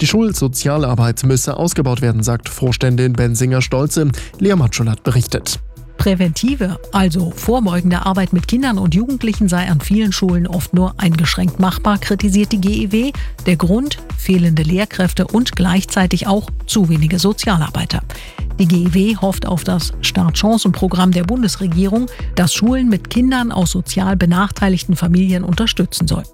Die Schulsozialarbeit müsse ausgebaut werden, sagt Vorständin Bensinger-Stolze. Lea Matschulat berichtet. Präventive, also vorbeugende Arbeit mit Kindern und Jugendlichen sei an vielen Schulen oft nur eingeschränkt machbar, kritisiert die GEW. Der Grund: fehlende Lehrkräfte und gleichzeitig auch zu wenige Sozialarbeiter. Die GEW hofft auf das Startchancenprogramm der Bundesregierung, das Schulen mit Kindern aus sozial benachteiligten Familien unterstützen soll.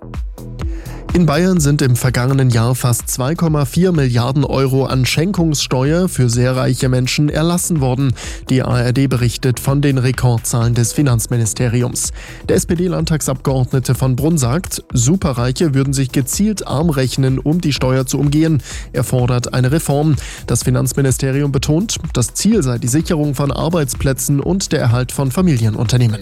In Bayern sind im vergangenen Jahr fast 2,4 Milliarden Euro an Schenkungssteuer für sehr reiche Menschen erlassen worden. Die ARD berichtet von den Rekordzahlen des Finanzministeriums. Der SPD-Landtagsabgeordnete von Brunn sagt, Superreiche würden sich gezielt arm rechnen, um die Steuer zu umgehen. Er fordert eine Reform. Das Finanzministerium betont, das Ziel sei die Sicherung von Arbeitsplätzen und der Erhalt von Familienunternehmen.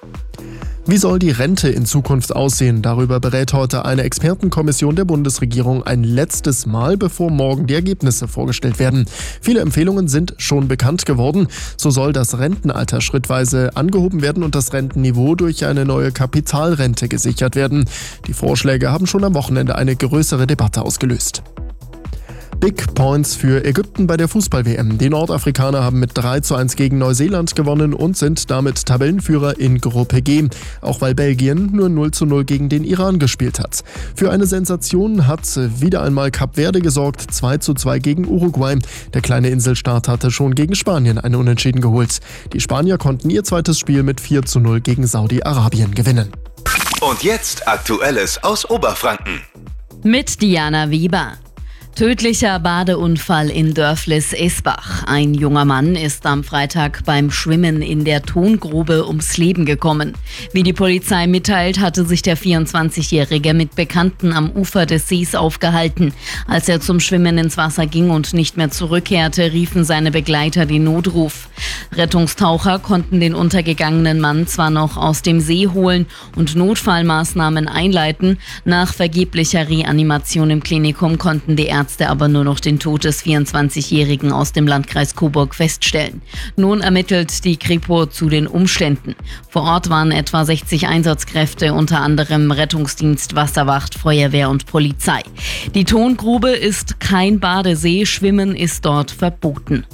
Wie soll die Rente in Zukunft aussehen? Darüber berät heute eine Expertenkommission der Bundesregierung ein letztes Mal, bevor morgen die Ergebnisse vorgestellt werden. Viele Empfehlungen sind schon bekannt geworden. So soll das Rentenalter schrittweise angehoben werden und das Rentenniveau durch eine neue Kapitalrente gesichert werden. Die Vorschläge haben schon am Wochenende eine größere Debatte ausgelöst. Big Points für Ägypten bei der Fußball-WM. Die Nordafrikaner haben mit 3:1 gegen Neuseeland gewonnen und sind damit Tabellenführer in Gruppe G. Auch weil Belgien nur 0:0 gegen den Iran gespielt hat. Für eine Sensation hat wieder einmal Kap Verde gesorgt, 2:2 gegen Uruguay. Der kleine Inselstaat hatte schon gegen Spanien einen Unentschieden geholt. Die Spanier konnten ihr zweites Spiel mit 4:0 gegen Saudi-Arabien gewinnen. Und jetzt Aktuelles aus Oberfranken. Mit Diana Weber. Tödlicher Badeunfall in Dörflis-Esbach. Ein junger Mann ist am Freitag beim Schwimmen in der Tongrube ums Leben gekommen. Wie die Polizei mitteilt, hatte sich der 24-Jährige mit Bekannten am Ufer des Sees aufgehalten. Als er zum Schwimmen ins Wasser ging und nicht mehr zurückkehrte, riefen seine Begleiter den Notruf. Rettungstaucher konnten den untergegangenen Mann zwar noch aus dem See holen und Notfallmaßnahmen einleiten. Nach vergeblicher Reanimation im Klinikum konnten die Ärzte aber nur noch den Tod des 24-Jährigen aus dem Landkreis Coburg feststellen. Nun ermittelt die Kripo zu den Umständen. Vor Ort waren etwa 60 Einsatzkräfte, unter anderem Rettungsdienst, Wasserwacht, Feuerwehr und Polizei. Die Tongrube ist kein Badesee, Schwimmen ist dort verboten.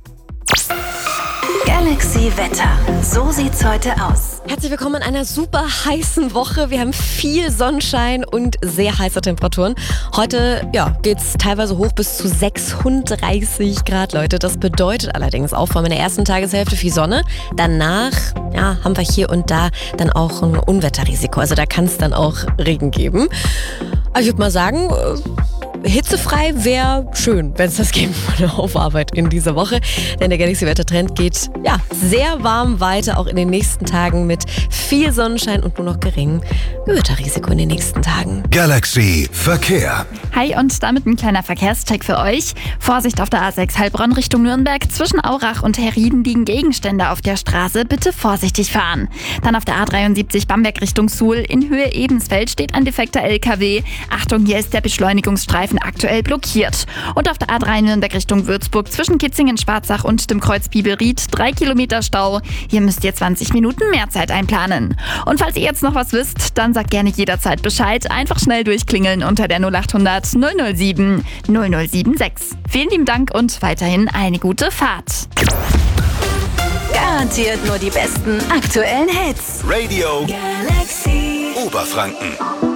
Galaxy Wetter. So sieht's heute aus. Herzlich willkommen in einer super heißen Woche. Wir haben viel Sonnenschein und sehr heiße Temperaturen. Heute geht's teilweise hoch bis zu 36 Grad, Leute. Das bedeutet allerdings auch vor allem in der ersten Tageshälfte viel Sonne. Danach haben wir hier und da dann auch ein Unwetterrisiko. Also da kann es dann auch Regen geben. Aber ich würde mal sagen, hitzefrei wäre schön, wenn es das geben würde auf Arbeit in dieser Woche. Denn der Galaxy-Wetter-Trend geht sehr warm weiter, auch in den nächsten Tagen mit viel Sonnenschein und nur noch geringem Gewitterrisiko in den nächsten Tagen. Galaxy Verkehr. Hi, und damit ein kleiner Verkehrscheck für euch. Vorsicht auf der A6 Heilbronn Richtung Nürnberg. Zwischen Aurach und Herrieden liegen Gegenstände auf der Straße. Bitte vorsichtig fahren. Dann auf der A73 Bamberg Richtung Suhl. In Höhe Ebensfeld steht ein defekter LKW. Achtung, hier ist der Beschleunigungsstreifen aktuell blockiert. Und auf der A3 Nürnberg Richtung Würzburg zwischen Kitzingen-Schwarzach und dem Kreuz Biebelried 3 Kilometer Stau. Hier müsst ihr 20 Minuten mehr Zeit einplanen. Und falls ihr jetzt noch was wisst, dann sagt gerne jederzeit Bescheid. Einfach schnell durchklingeln unter der 0800 007 0076. Vielen lieben Dank und weiterhin eine gute Fahrt. Garantiert nur die besten aktuellen Hits. Radio Galaxy Oberfranken.